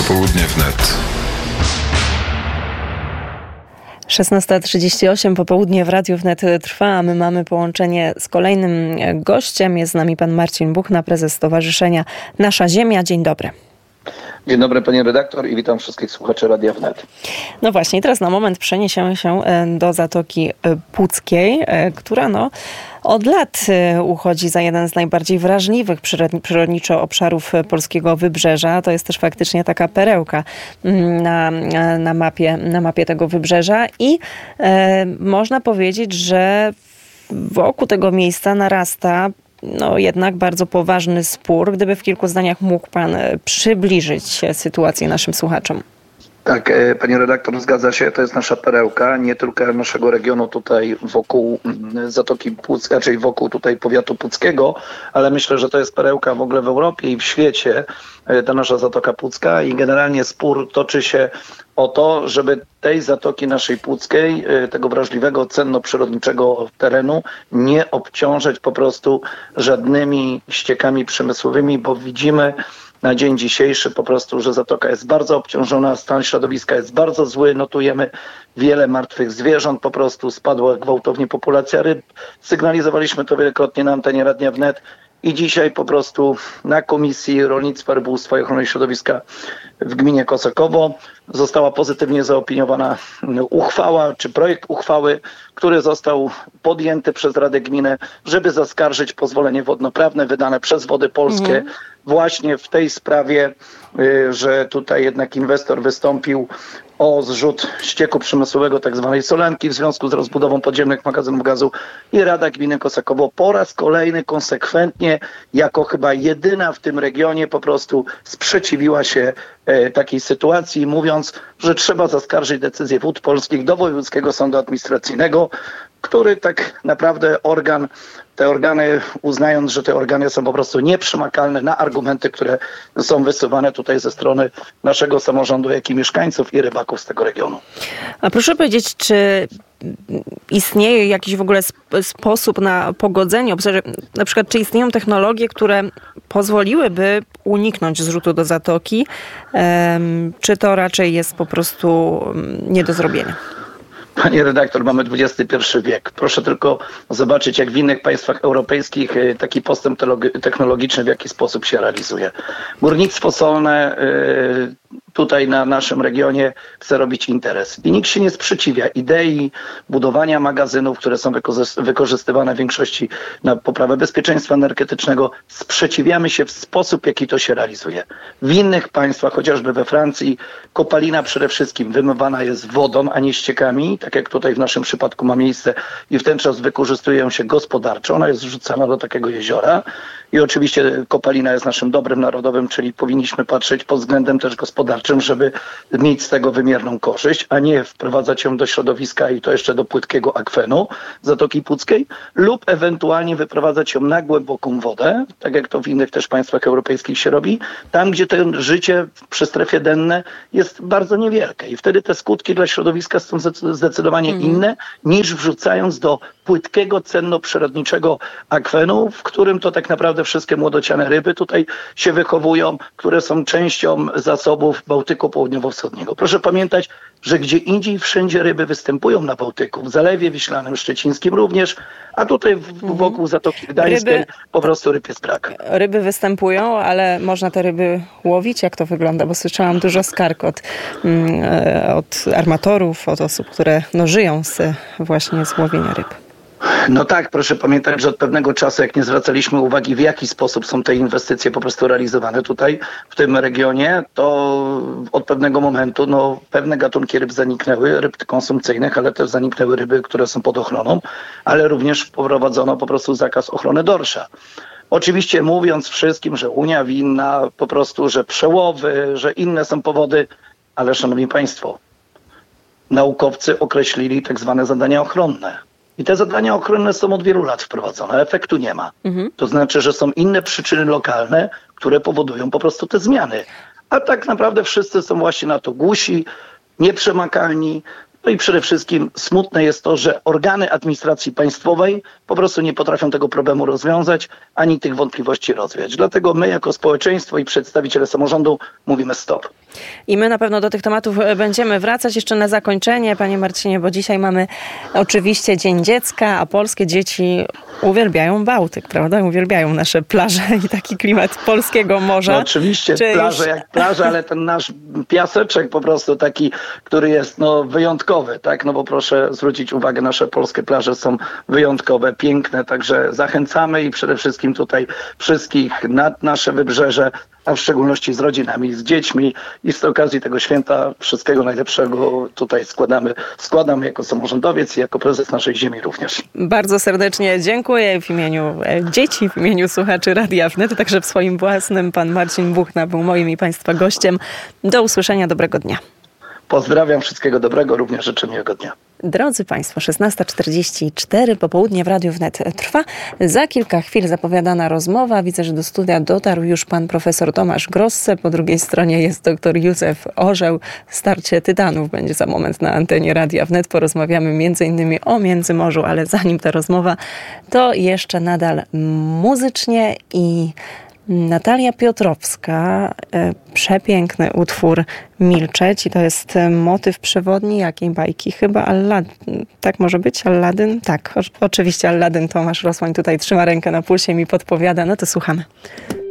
Popołudnie wnet. 16:38, popołudnie w Radiu Wnet trwa, a my mamy połączenie z kolejnym gościem. Jest z nami pan Marcin Buchna, prezes Stowarzyszenia Nasza Ziemia. Dzień dobry. Dzień dobry pani redaktor i witam wszystkich słuchaczy Radia Wnet. No właśnie, teraz na moment przeniesiemy się do Zatoki Puckiej, która od lat uchodzi za jeden z najbardziej wrażliwych przyrodniczo obszarów polskiego wybrzeża. To jest też faktycznie taka perełka na mapie tego wybrzeża i można powiedzieć, że wokół tego miejsca narasta jednak bardzo poważny spór. Gdyby w kilku zdaniach mógł pan przybliżyć sytuację naszym słuchaczom. Tak, pani redaktor, zgadza się. To jest nasza perełka, nie tylko naszego regionu tutaj wokół Zatoki Puckiej, raczej wokół tutaj powiatu puckiego, ale myślę, że to jest perełka w ogóle w Europie i w świecie, ta nasza Zatoka Pucka i generalnie spór toczy się o to, żeby tej Zatoki naszej Puckiej, tego wrażliwego, cenno-przyrodniczego terenu nie obciążać po prostu żadnymi ściekami przemysłowymi, bo widzimy na dzień dzisiejszy po prostu, że zatoka jest bardzo obciążona, stan środowiska jest bardzo zły, notujemy wiele martwych zwierząt, po prostu spadła gwałtownie populacja ryb. Sygnalizowaliśmy to wielokrotnie na antenie Radia Wnet i dzisiaj po prostu na Komisji Rolnictwa, Rybołówstwa i Ochrony Środowiska w gminie Kosakowo została pozytywnie zaopiniowana uchwała, czy projekt uchwały, który został podjęty przez Radę Gminy, żeby zaskarżyć pozwolenie wodnoprawne wydane przez Wody Polskie właśnie w tej sprawie, że tutaj jednak inwestor wystąpił o zrzut ścieku przemysłowego, tak zwanej solenki w związku z rozbudową podziemnych magazynów gazu i Rada Gminy Kosakowo po raz kolejny konsekwentnie, jako chyba jedyna w tym regionie po prostu sprzeciwiła się takiej sytuacji, mówiąc, że trzeba zaskarżyć decyzję Wód Polskich do Wojewódzkiego Sądu Administracyjnego, który tak naprawdę te organy, uznając, że te organy są po prostu nieprzemakalne na argumenty, które są wysuwane tutaj ze strony naszego samorządu, jak i mieszkańców i rybaków z tego regionu. A proszę powiedzieć, czy istnieje jakiś w ogóle sposób na pogodzenie, na przykład czy istnieją technologie, które pozwoliłyby uniknąć zrzutu do zatoki, czy to raczej jest po prostu nie do zrobienia? Panie redaktor, mamy XXI wiek. Proszę tylko zobaczyć, jak w innych państwach europejskich taki postęp technologiczny w jaki sposób się realizuje. Górnictwo solne tutaj na naszym regionie chce robić interes. I nikt się nie sprzeciwia idei budowania magazynów, które są wykorzystywane w większości na poprawę bezpieczeństwa energetycznego. Sprzeciwiamy się w sposób, jaki to się realizuje. W innych państwach, chociażby we Francji, kopalina przede wszystkim wymywana jest wodą, a nie ściekami, tak jak tutaj w naszym przypadku ma miejsce i w ten czas wykorzystuje ją się gospodarczo. Ona jest wrzucana do takiego jeziora i oczywiście kopalina jest naszym dobrem narodowym, czyli powinniśmy patrzeć pod względem też gospodarczym, żeby mieć z tego wymierną korzyść, a nie wprowadzać ją do środowiska i to jeszcze do płytkiego akwenu Zatoki Puckiej lub ewentualnie wyprowadzać ją na głęboką wodę, tak jak to w innych też państwach europejskich się robi, tam gdzie to życie przy strefie denne jest bardzo niewielkie i wtedy te skutki dla środowiska są zdecydowanie inne niż wrzucając do płytkiego, cenno-przyrodniczego akwenu, w którym to tak naprawdę wszystkie młodociane ryby tutaj się wychowują, które są częścią zasobów Bałtyku Południowo-Wschodniego. Proszę pamiętać, że gdzie indziej wszędzie ryby występują na Bałtyku, w Zalewie Wiślanym, Szczecińskim również, a tutaj wokół Zatoki Gdańskiej po prostu ryb jest brak. Ryby występują, ale można te ryby łowić? Jak to wygląda? Bo słyszałam dużo skarg od armatorów, od osób, które żyją właśnie z łowienia ryb. No tak, proszę pamiętać, że od pewnego czasu, jak nie zwracaliśmy uwagi, w jaki sposób są te inwestycje po prostu realizowane tutaj, w tym regionie, to od pewnego momentu pewne gatunki ryb zaniknęły, ryb konsumpcyjnych, ale też zaniknęły ryby, które są pod ochroną, ale również wprowadzono po prostu zakaz ochrony dorsza. Oczywiście mówiąc wszystkim, że Unia winna, po prostu, że przełowy, że inne są powody, ale szanowni państwo, naukowcy określili tak zwane zadania ochronne. I te zadania ochronne są od wielu lat wprowadzone, efektu nie ma. To znaczy, że są inne przyczyny lokalne, które powodują po prostu te zmiany. A tak naprawdę wszyscy są właśnie na to głusi, nieprzemakalni. No i przede wszystkim smutne jest to, że organy administracji państwowej po prostu nie potrafią tego problemu rozwiązać, ani tych wątpliwości rozwiać. Dlatego my jako społeczeństwo i przedstawiciele samorządu mówimy stop. I my na pewno do tych tematów będziemy wracać. Jeszcze na zakończenie, panie Marcinie, bo dzisiaj mamy oczywiście Dzień Dziecka, a polskie dzieci uwielbiają Bałtyk, prawda? Uwielbiają nasze plaże i taki klimat polskiego morza. No oczywiście, plaże jak plaże, ale ten nasz piaseczek po prostu taki, który jest wyjątkowy, tak? No bo proszę zwrócić uwagę, nasze polskie plaże są wyjątkowe, piękne, także zachęcamy i przede wszystkim tutaj wszystkich nad nasze wybrzeże, a w szczególności z rodzinami, z dziećmi i z okazji tego święta wszystkiego najlepszego tutaj składam jako samorządowiec i jako prezes naszej ziemi również. Bardzo serdecznie dziękuję w imieniu dzieci, w imieniu słuchaczy Radia Wnet, także w swoim własnym. Pan Marcin Buchna był moim i państwa gościem. Do usłyszenia, dobrego dnia. Pozdrawiam, wszystkiego dobrego, również życzę miłego dnia. Drodzy Państwo, 16:44, popołudnie w Radiu Wnet trwa. Za kilka chwil zapowiadana rozmowa. Widzę, że do studia dotarł już pan profesor Tomasz Grosse. Po drugiej stronie jest dr Józef Orzeł. Starcie tytanów będzie za moment na antenie Radia Wnet. Porozmawiamy m.in. o Międzymorzu, ale zanim ta rozmowa, to jeszcze nadal muzycznie i Natalia Piotrowska, przepiękny utwór Milczeć i to jest motyw przewodni jakiej bajki? Chyba Aladdin. Tak może być? Aladdin? Tak, oczywiście Aladdin. Tomasz Rosłań tutaj trzyma rękę na pulsie i mi podpowiada. No to słuchamy.